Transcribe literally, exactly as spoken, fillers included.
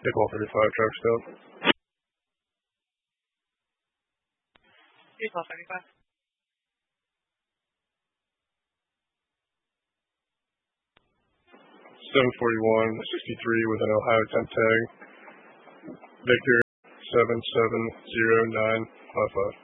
Nickel thirty-five, Travis Field. Nickel thirty-five. seven forty-one, sixty-three with an Ohio temp tag. Victor seven seven zero nine five five.